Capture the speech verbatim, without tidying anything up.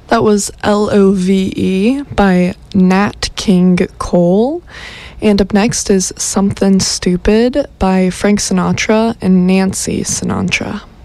That was L O V E by Nat King Cole. And up next is Something Stupid by Frank Sinatra and Nancy Sinatra.